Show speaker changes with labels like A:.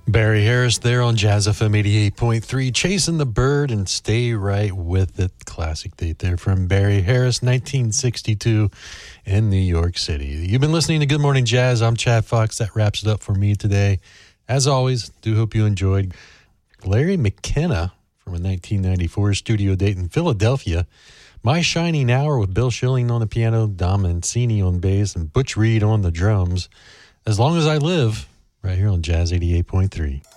A: Barry Harris there on Jazz FM 88.3, Chasing the Bird and Stay Right With It. Classic date there from Barry Harris, 1962 in New York City. You've been listening to Good Morning Jazz. I'm Chad Fox. That wraps it up for me today. As always, do hope you enjoyed Larry McKenna from a 1994 studio date in Philadelphia. My Shining Hour with Bill Schilling on the piano, Don Mancini on bass, and Butch Reed on the drums. As Long as I Live, right here on Jazz 88.3.